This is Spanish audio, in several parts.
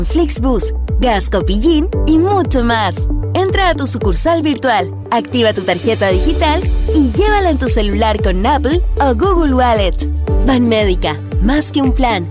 Flixbus, Gas Copillín y mucho más. Entra a tu sucursal virtual, activa tu tarjeta digital y llévala en tu celular con Apple o Google Wallet. Banmédica, más que un plan.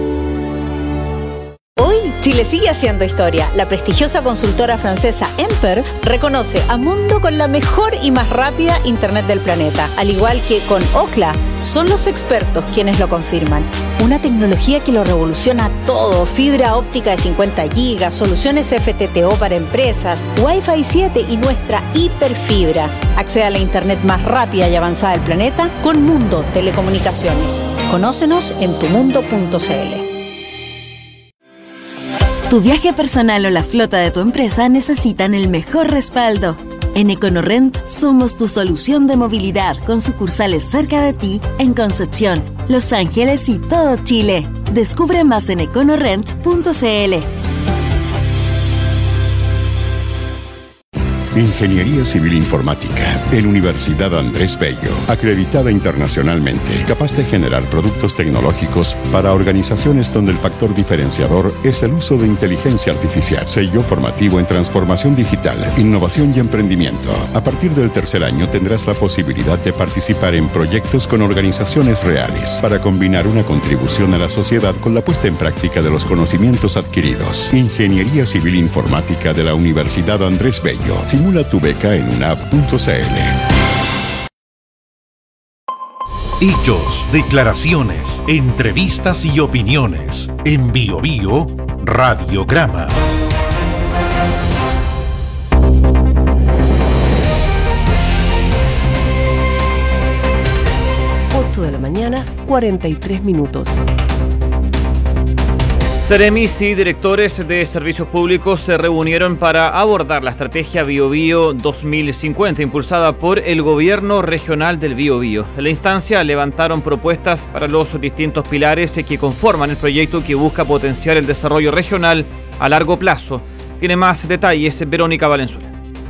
Hoy, Chile sigue haciendo historia. La prestigiosa consultora francesa Emperf reconoce a Mundo con la mejor y más rápida Internet del planeta. Al igual que con Ookla, son los expertos quienes lo confirman. Una tecnología que lo revoluciona todo. Fibra óptica de 50 GB, soluciones FTTO para empresas, Wi-Fi 7 y nuestra hiperfibra. Accede a la Internet más rápida y avanzada del planeta con Mundo Telecomunicaciones. Conócenos en tumundo.cl. Tu viaje personal o la flota de tu empresa necesitan el mejor respaldo. En Econorrent somos tu solución de movilidad con sucursales cerca de ti en Concepción, Los Ángeles y todo Chile. Descubre más en econorrent.cl. Ingeniería Civil Informática en Universidad Andrés Bello, acreditada internacionalmente, capaz de generar productos tecnológicos para organizaciones donde el factor diferenciador es el uso de inteligencia artificial. Sello formativo en transformación digital, innovación y emprendimiento. A partir del tercer año tendrás la posibilidad de participar en proyectos con organizaciones reales para combinar una contribución a la sociedad con la puesta en práctica de los conocimientos adquiridos. Ingeniería Civil Informática de la Universidad Andrés Bello. Simula tu beca en unap.cl. Hechos, declaraciones, entrevistas y opiniones. En BioBio, Radiograma. 8 de la mañana, 43 minutos. Ceremis y directores de servicios públicos se reunieron para abordar la estrategia BioBio 2050 impulsada por el gobierno regional del Biobío. En la instancia levantaron propuestas para los distintos pilares que conforman el proyecto que busca potenciar el desarrollo regional a largo plazo. Tiene más detalles Verónica Valenzuela.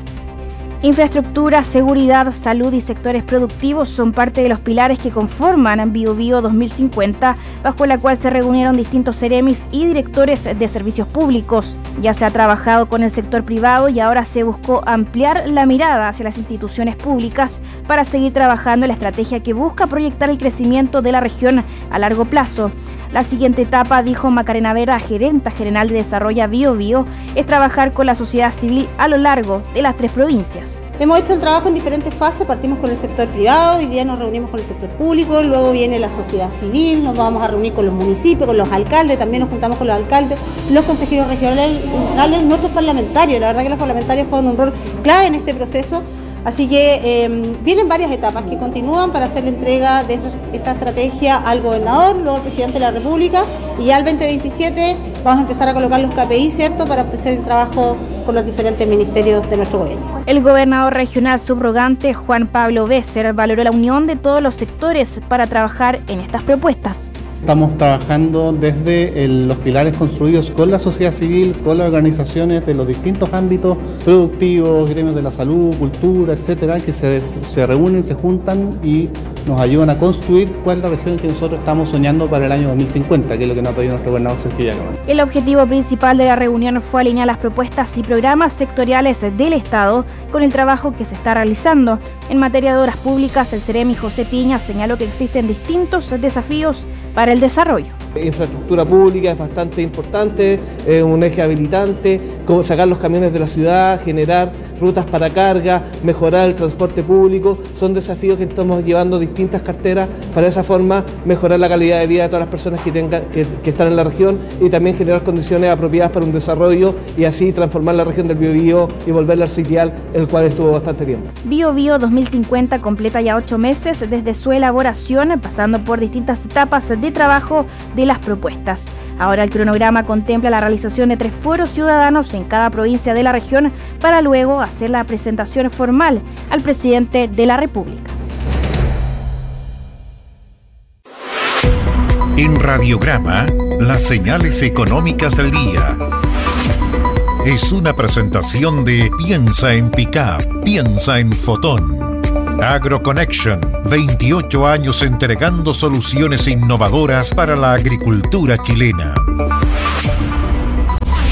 Infraestructura, seguridad, salud y sectores productivos son parte de los pilares que conforman BioBio 2050, bajo la cual se reunieron distintos ceremis y directores de servicios públicos. Ya se ha trabajado con el sector privado y ahora se buscó ampliar la mirada hacia las instituciones públicas para seguir trabajando en la estrategia que busca proyectar el crecimiento de la región a largo plazo. La siguiente etapa, dijo Macarena Vera, gerenta general de Desarrollo BioBio, es trabajar con la sociedad civil a lo largo de las 3 provincias. Hemos hecho el trabajo en diferentes fases, partimos con el sector privado, hoy día nos reunimos con el sector público, luego viene la sociedad civil, nos vamos a reunir con los municipios, con los alcaldes, también nos juntamos con los alcaldes, los consejeros regionales, nuestros parlamentarios. La verdad que los parlamentarios juegan un rol clave en este proceso. Así que vienen varias etapas que continúan para hacer la entrega de esta estrategia al gobernador, luego al presidente de la República, y ya al 2027 vamos a empezar a colocar los KPI, ¿cierto?, para hacer el trabajo con los diferentes ministerios de nuestro gobierno. El gobernador regional subrogante, Juan Pablo Besser, valoró la unión de todos los sectores para trabajar en estas propuestas. Estamos trabajando desde los pilares construidos con la sociedad civil, con las organizaciones de los distintos ámbitos productivos, gremios de la salud, cultura, etcétera, que se reúnen, se juntan y nos ayudan a construir cuál es la región que nosotros estamos soñando para el año 2050, que es lo que nos ha pedido nuestro gobernador Sergio Yacoman. El objetivo principal de la reunión fue alinear las propuestas y programas sectoriales del Estado con el trabajo que se está realizando. En materia de obras públicas, el Ceremi José Piña señaló que existen distintos desafíos para el desarrollo. Infraestructura pública es bastante importante, un eje habilitante, como sacar los camiones de la ciudad, generar rutas para carga, mejorar el transporte público, son desafíos que estamos llevando distintas carteras para de esa forma mejorar la calidad de vida de todas las personas que están en la región y también generar condiciones apropiadas para un desarrollo y así transformar la región del Biobío y volverla al sitial, el cual estuvo bastante tiempo. BioBio 2050 completa ya 8 meses desde su elaboración, pasando por distintas etapas de trabajo de las propuestas. Ahora el cronograma contempla la realización de 3 foros ciudadanos en cada provincia de la región para luego hacer la presentación formal al presidente de la República. En Radiograma, las señales económicas del día. Es una presentación de Piensa en Pickup, piensa en Fotón. AgroConnection, 28 años entregando soluciones innovadoras para la agricultura chilena.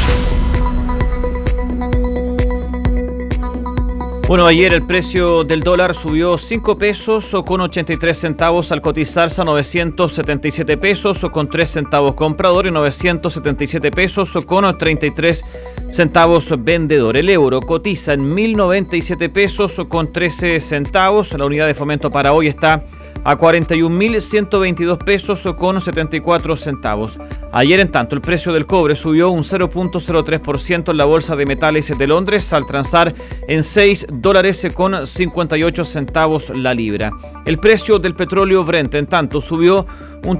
Bueno, ayer el precio del dólar subió 5 pesos o con 83 centavos al cotizarse a 977 pesos o con 3 centavos comprador y 977 pesos o con 33 centavos vendedor. El euro cotiza en 1.097 pesos o con 13 centavos. La unidad de fomento para hoy está a 41.122 pesos o con 74 centavos. Ayer, en tanto, el precio del cobre subió un 0.03% en la Bolsa de Metales de Londres al transar en $6 con 58 centavos la libra. El precio del petróleo Brent, en tanto, subió un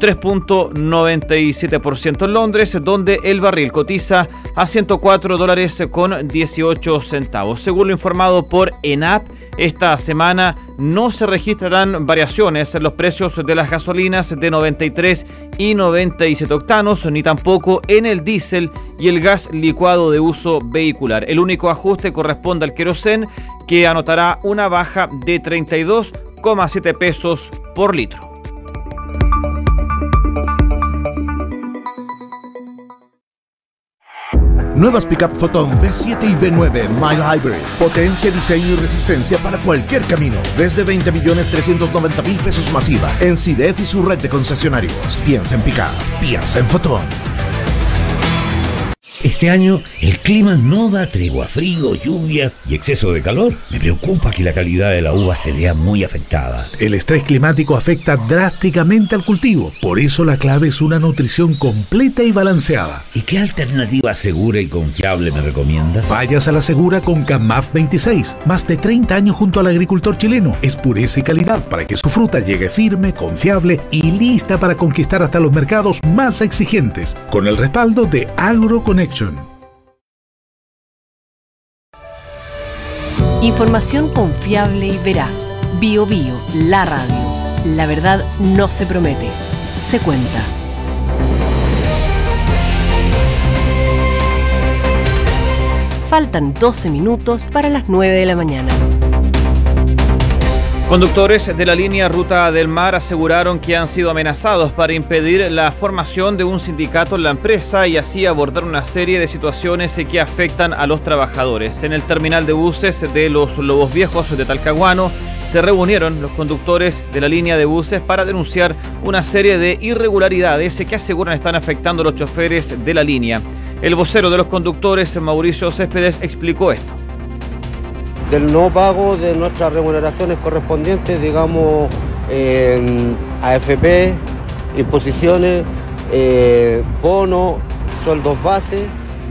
3.97% en Londres, donde el barril cotiza a $104 con 18 centavos. Según lo informado por ENAP, esta semana no se registrarán variaciones en los precios de las gasolinas de 93 y 97 octanos, ni tampoco en el diésel y el gas licuado de uso vehicular. El único ajuste corresponde al querosén, que anotará una baja de 32,7 pesos por litro. Nuevas Pickup Photon V7 y V9 Mild Hybrid. Potencia, diseño y resistencia para cualquier camino. Desde 20.390.000 pesos masiva en CIDEF y su red de concesionarios. Piensa en Pickup, piensa en Photon. Este año el clima no da tregua, frío, lluvias y exceso de calor. Me preocupa que la calidad de la uva se vea muy afectada. El estrés climático afecta drásticamente al cultivo. Por eso la clave es una nutrición completa y balanceada. ¿Y qué alternativa segura y confiable me recomienda? Vayas a la segura con CAMAF 26. Más de 30 años junto al agricultor chileno. Es pureza y calidad para que su fruta llegue firme, confiable y lista para conquistar hasta los mercados más exigentes. Con el respaldo de AgroConnection. Información confiable y veraz. Bio Bio, la radio. La verdad no se promete, se cuenta. Faltan 12 minutos para las 9 de la mañana. Conductores de la línea Ruta del Mar aseguraron que han sido amenazados para impedir la formación de un sindicato en la empresa y así abordar una serie de situaciones que afectan a los trabajadores. En el terminal de buses de los Lobos Viejos de Talcahuano se reunieron los conductores de la línea de buses para denunciar una serie de irregularidades que aseguran están afectando a los choferes de la línea. El vocero de los conductores, Mauricio Céspedes, explicó esto. Del no pago de nuestras remuneraciones correspondientes, digamos, AFP, imposiciones, bonos, sueldos base.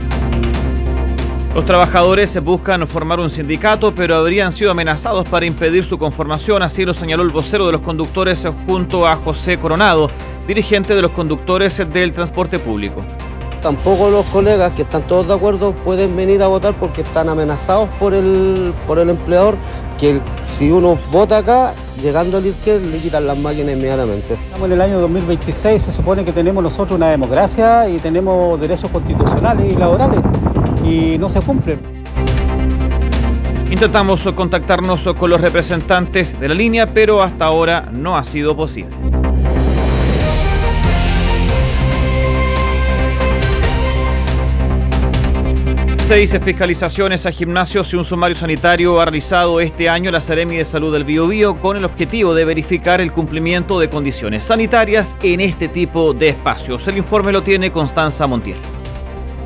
Los trabajadores buscan formar un sindicato, pero habrían sido amenazados para impedir su conformación, así lo señaló el vocero de los conductores junto a José Coronado, dirigente de los conductores del transporte público. Tampoco los colegas, que están todos de acuerdo, pueden venir a votar porque están amenazados por el empleador, que si uno vota acá, llegando al IRQER, le quitan las máquinas inmediatamente. Estamos en el año 2026, se supone que tenemos nosotros una democracia y tenemos derechos constitucionales y laborales, y no se cumplen. Intentamos contactarnos con los representantes de la línea, pero hasta ahora no ha sido posible. 6 fiscalizaciones a gimnasios y un sumario sanitario ha realizado este año la Seremi de Salud del Biobío con el objetivo de verificar el cumplimiento de condiciones sanitarias en este tipo de espacios. El informe lo tiene Constanza Montiel.